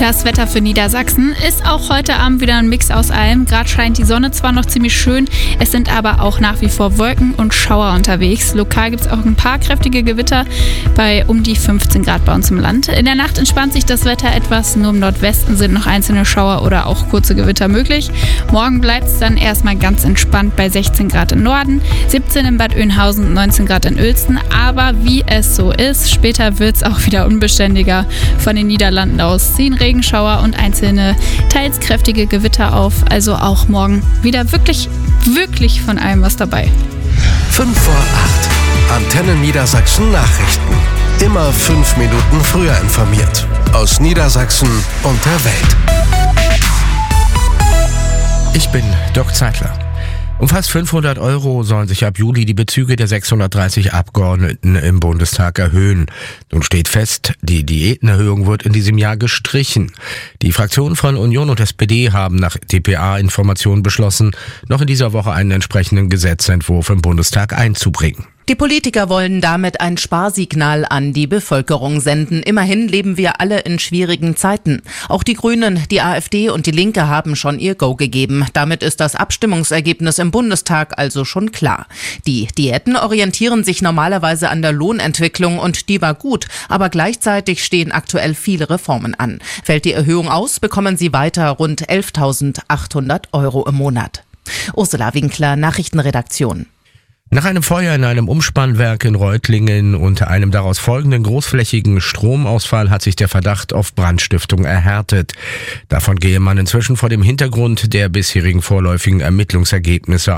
Das Wetter für Niedersachsen ist auch heute Abend wieder ein Mix aus allem. Gerade scheint die Sonne zwar noch ziemlich schön, es sind aber auch nach wie vor Wolken und Schauer unterwegs. Lokal gibt es auch ein paar kräftige Gewitter bei um die 15 Grad bei uns im Land. In der Nacht entspannt sich das Wetter etwas, nur im Nordwesten sind noch einzelne Schauer oder auch kurze Gewitter möglich. Morgen bleibt es dann erstmal ganz entspannt bei 16 Grad im Norden, 17 in Bad Oeynhausen und 19 Grad in Uelzen. Aber wie es so ist, später wird es auch wieder unbeständiger. Von den Niederlanden aus ziehen Regenschauer und einzelne, teils kräftige Gewitter auf. Also auch morgen wieder wirklich von allem was dabei. 5 vor 8. Antenne Niedersachsen Nachrichten. Immer 5 Minuten früher informiert. Aus Niedersachsen und der Welt. Ich bin Dirk Zeitler. Um fast 500 € sollen sich ab Juli die Bezüge der 630 Abgeordneten im Bundestag erhöhen. Nun steht fest, die Diätenerhöhung wird in diesem Jahr gestrichen. Die Fraktionen von Union und SPD haben nach dpa-Informationen beschlossen, noch in dieser Woche einen entsprechenden Gesetzentwurf im Bundestag einzubringen. Die Politiker wollen damit ein Sparsignal an die Bevölkerung senden. Immerhin leben wir alle in schwierigen Zeiten. Auch die Grünen, die AfD und die Linke haben schon ihr Go gegeben. Damit ist das Abstimmungsergebnis im Bundestag also schon klar. Die Diäten orientieren sich normalerweise an der Lohnentwicklung und die war gut. Aber gleichzeitig stehen aktuell viele Reformen an. Fällt die Erhöhung aus, bekommen sie weiter rund 11.800 € im Monat. Ursula Winkler, Nachrichtenredaktion. Nach einem Feuer in einem Umspannwerk in Reutlingen und einem daraus folgenden großflächigen Stromausfall hat sich der Verdacht auf Brandstiftung erhärtet. Davon gehe man inzwischen vor dem Hintergrund der bisherigen vorläufigen Ermittlungsergebnisse